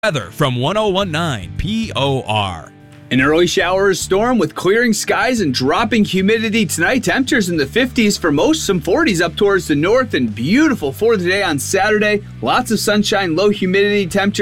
Weather from 1019 POR. An early shower or storm with clearing skies and dropping humidity tonight. Temperatures in the 50s for most, some 40s up towards the north, and beautiful for the day on Saturday. Lots of sunshine, low humidity temperatures.